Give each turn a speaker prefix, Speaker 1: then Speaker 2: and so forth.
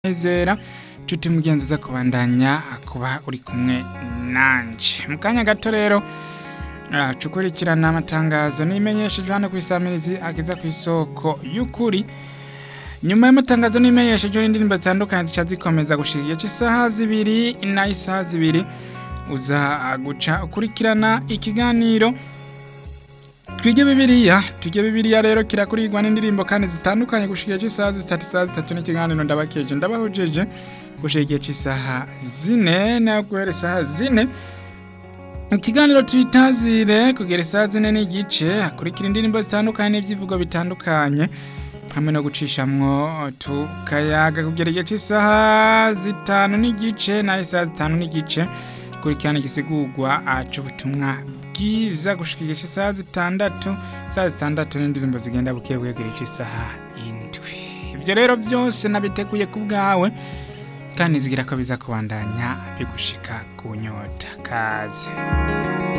Speaker 1: Nezera nshuti mugenzi uza kubandanya kuba uri kumwe nanje mu kanya gato rero cukurikirana amatangazo n'imenyesheje hano kw'isamirizi ageza kw'isoko y'ukuri. Nyuma y'amatangazo n'imenyesheje n'indirimbo zitandukanye zica zikomeza gushika isaha 2 na isaha 2 uza guca ukurikirana ikiganiro Twige Bibiliya rero kirakurigwa n'indirimbo kandi zitandukanye gushika isaha 3 n'ikiganiro ndabakeje ndabahojeje gushika isaha 4 na guhera isaha 4 ikiganiro twitazire kugera isaha 4 n'igice akurikira indirimbo zitandukanye n'ivyivugo bitandukanye hamwe no gucishamwo tukayaga kugera isaha 5 n'igice na isaha 5 n'igice kurikirana igisigurwa c'ubutumwa bwiza gushika isaha 6 n'indirimbo zigenda buke bwegera isaha 7. Ibyo rero byose nabiteguye ku bwawe kandi zigira ko biza kubandanya bigushika ku nyota kaze.